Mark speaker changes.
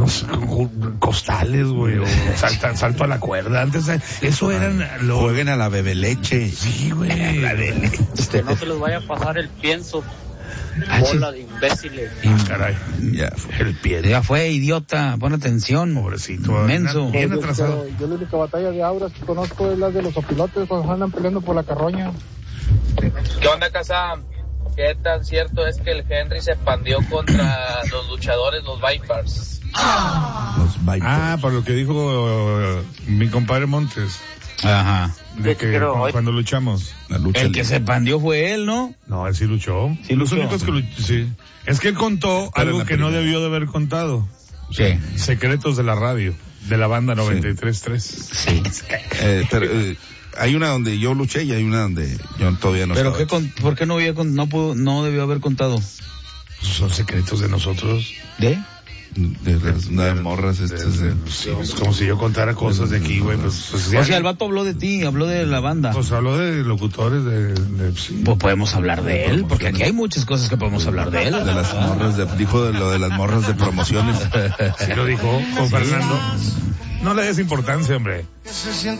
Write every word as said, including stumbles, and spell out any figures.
Speaker 1: no sé, costales, güey, o salta, salto a la cuerda. Antes, eso eran los...
Speaker 2: Jueguen a la bebe leche.
Speaker 1: Sí, güey. La de leche.
Speaker 3: Que no se les vaya a pasar el pienso. Bola de imbéciles.
Speaker 1: Ah, caray.
Speaker 2: Ya fue.
Speaker 1: El pie.
Speaker 4: Ya fue, idiota, pon atención.
Speaker 1: Pobrecito.
Speaker 4: Menso.
Speaker 1: Bien
Speaker 5: Yo,
Speaker 1: atrasado.
Speaker 5: yo la única batalla de auras que conozco es la de los opilotes cuando andan peleando por la carroña.
Speaker 6: ¿Qué onda, Casa? ¿Qué tan cierto es que el Henry se expandió contra los luchadores, los Vipers?
Speaker 2: Los Vipers.
Speaker 1: Ah, por lo que dijo uh, mi compadre Montes.
Speaker 4: Ajá.
Speaker 1: De que
Speaker 3: Pero
Speaker 1: cu-
Speaker 3: hoy-
Speaker 1: cuando luchamos.
Speaker 2: La lucha
Speaker 4: El
Speaker 2: libre.
Speaker 4: que se pandió fue él, ¿no?
Speaker 1: No, él sí luchó.
Speaker 4: Sí
Speaker 1: Los
Speaker 4: luchó.
Speaker 1: únicos que luchó, sí. Es que él contó
Speaker 2: Pero en
Speaker 1: algo
Speaker 2: la
Speaker 1: que no
Speaker 2: primera.
Speaker 1: debió de haber contado.
Speaker 4: Sí.
Speaker 1: Secretos de la radio, de la banda noventa y tres punto tres.
Speaker 4: Sí.
Speaker 2: Eh, pero, eh, hay una donde yo luché y hay una donde yo todavía no
Speaker 4: Pero
Speaker 2: estaba.
Speaker 4: qué con, ¿por qué no había con- no pudo, no debió haber contado?
Speaker 1: Son secretos de nosotros.
Speaker 4: ¿De?
Speaker 2: De las, las morras estas de...
Speaker 1: Sí, es como si yo contara cosas de aquí, güey. Pues, pues,
Speaker 4: O sea, el vato habló de ti, habló de la banda.
Speaker 1: Pues habló de locutores de... de sí.
Speaker 4: Pues podemos hablar de él, porque aquí hay muchas cosas que podemos hablar de él.
Speaker 2: de las morras de, dijo de lo de las morras de promociones.
Speaker 1: Sí lo dijo con Fernando. No le des importancia, hombre.